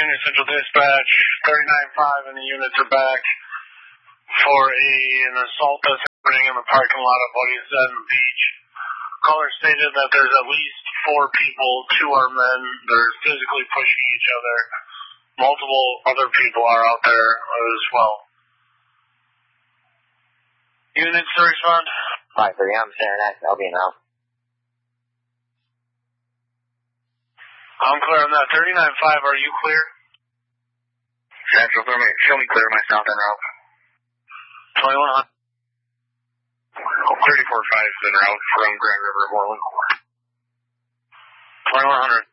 Union Central Dispatch, 39-5 and the units are back for an assault that's happening in the parking lot of what he said in the beach. Caller stated that there's at least 4 people, 2 are men. They're physically pushing each other. Multiple other people are out there as well. Units to respond? 5-3, I'm Center Next, LB now. I'm clear on that. 39-5, are you clear? Central, show me clear myself en route. 2100. 34-5 en route from Grand River, Moreland. 2100.